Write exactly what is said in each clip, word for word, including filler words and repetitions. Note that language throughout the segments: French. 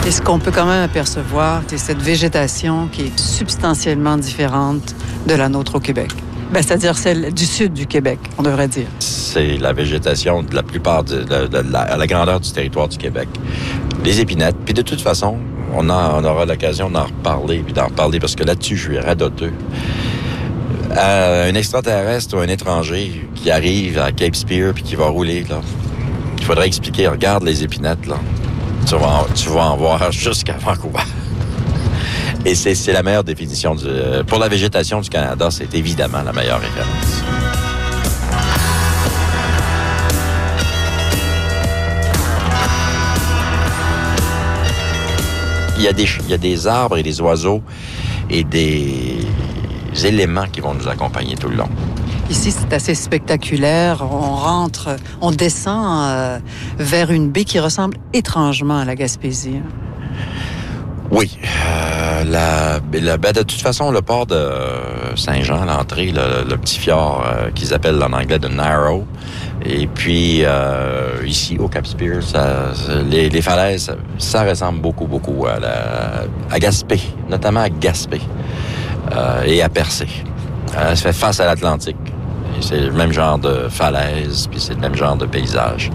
Et ce qu'on peut quand même apercevoir, c'est cette végétation qui est substantiellement différente de la nôtre au Québec. Ben, c'est-à-dire celle du sud du Québec, on devrait dire. C'est la végétation de la plupart de, de, de la, à la grandeur du territoire du Québec. Les épinettes. Puis de toute façon, on, a, on aura l'occasion d'en reparler, puis d'en reparler, parce que là-dessus, je suis radoteux. À un extraterrestre ou un étranger qui arrive à Cape Spear puis qui va rouler, là, il faudrait expliquer, regarde les épinettes, là. Tu vas en, tu vas en voir jusqu'à Vancouver. Et c'est, c'est la meilleure définition. Du, pour la végétation du Canada, c'est évidemment la meilleure référence. Il y a des, il y a des arbres et des oiseaux et des éléments qui vont nous accompagner tout le long. Ici, c'est assez spectaculaire. On rentre, on descend euh, vers une baie qui ressemble étrangement à la Gaspésie. Oui. Euh, la, la, ben de toute façon, le port de Saint-Jean, l'entrée, le, le petit fjord euh, qu'ils appellent en anglais de Narrow. Et puis, euh, ici, au Cape Spear, ça, les, les falaises, ça, ça ressemble beaucoup, beaucoup à, la, à Gaspé, notamment à Gaspé euh, et à Percé. Euh, ça fait face à l'Atlantique. Et c'est le même genre de falaise, puis c'est le même genre de paysage.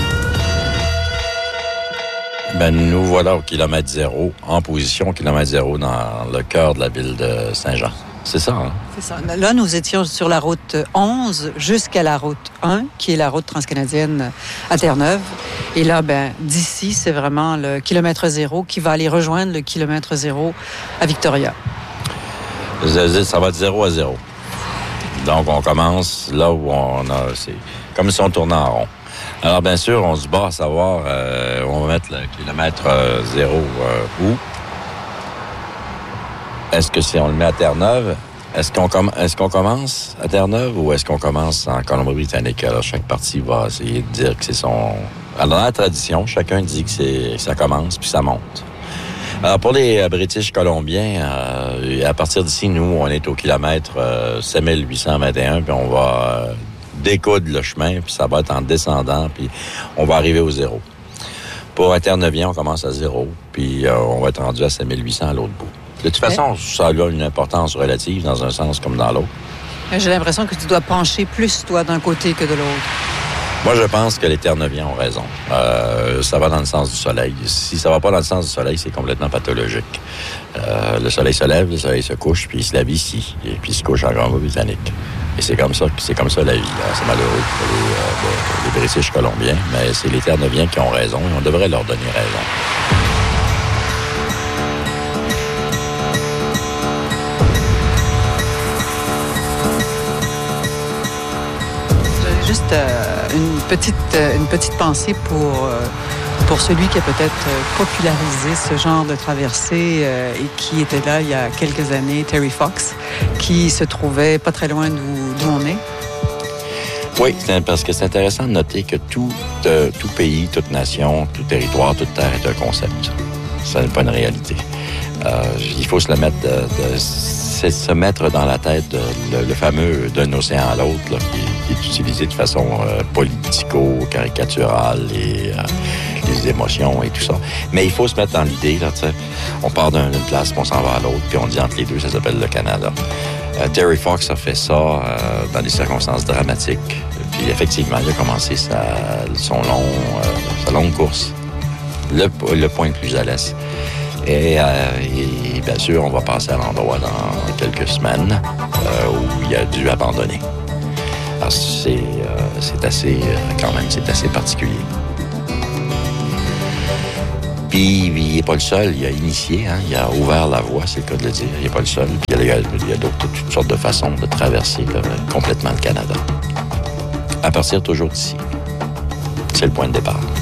Ben, nous voilà au kilomètre zéro, en position au kilomètre zéro dans le cœur de la ville de Saint-Jean. C'est ça, hein? C'est ça. Là, nous étions sur la route onze jusqu'à la route un, qui est la route transcanadienne à Terre-Neuve. Et là, ben, d'ici, c'est vraiment le kilomètre zéro qui va aller rejoindre le kilomètre zéro à Victoria. Ça va de zéro à zéro. Donc, on commence là où on a... C'est comme si on tournait en rond. Alors, bien sûr, on se bat à savoir euh, où on va mettre le kilomètre euh, zéro euh, où. Est-ce que si on le met à Terre-Neuve, est-ce qu'on, com- est-ce qu'on commence à Terre-Neuve ou est-ce qu'on commence en Colombie-Britannique? Alors, chaque partie va essayer de dire que c'est son... Alors, dans la tradition, chacun dit que c'est, ça commence puis ça monte. Alors, pour les euh, British colombiens, euh, à partir d'ici, nous, on est au kilomètre euh, sept mille huit cent vingt et un, puis on va euh, découdre le chemin, puis ça va être en descendant, puis on va arriver au zéro. Pour un Terre-Neuvien, on commence à zéro, puis euh, on va être rendu à sept mille huit cents à l'autre bout. De toute façon, ouais. Ça a une importance relative dans un sens comme dans l'autre. J'ai l'impression que tu dois pencher plus, toi, d'un côté que de l'autre. Moi, je pense que les Terre-Neuviens ont raison. Euh, ça va dans le sens du soleil. Si ça va pas dans le sens du soleil, c'est complètement pathologique. Euh, le soleil se lève, le soleil se couche, puis il se lève ici, et puis il se couche en Colombie-Britannique. Et c'est comme ça, c'est comme ça la vie. Alors, c'est malheureux pour les, euh, les British colombiens, mais c'est les Terre-Neuviens qui ont raison, et on devrait leur donner raison. Juste euh, une petite euh, une petite pensée pour euh, pour celui qui a peut-être euh, popularisé ce genre de traversée euh, et qui était là il y a quelques années, Terry Fox, qui se trouvait pas très loin d'où, d'où on est. Oui, parce que c'est intéressant de noter que tout euh, tout pays, toute nation, tout territoire, toute terre est un concept. Ça n'est pas une réalité. Euh, il faut se le mettre de, de c'est se mettre dans la tête de, le, le fameux d'un océan à l'autre là, qui, qui est utilisé de façon euh, politico-caricaturale et euh, les émotions et tout ça. Mais il faut se mettre dans l'idée, là, tu sais, on part d'une place, puis on s'en va à l'autre, puis on dit entre les deux, ça s'appelle le Canada. Euh, Terry Fox a fait ça euh, dans des circonstances dramatiques. Puis effectivement, il a commencé sa, son long, euh, sa longue course, le, le point le plus à l'est. Et, euh, et bien sûr, on va passer à l'endroit dans quelques semaines euh, où il a dû abandonner. Alors, c'est, euh, c'est assez, euh, quand même, c'est assez particulier. Puis, il n'est pas le seul. Il a initié, hein, il a ouvert la voie, c'est le cas de le dire. Il n'est pas le seul. Puis, il y a, il y a d'autres, toutes sortes de façons de traverser là, complètement le Canada. À partir toujours d'ici. C'est le point de départ.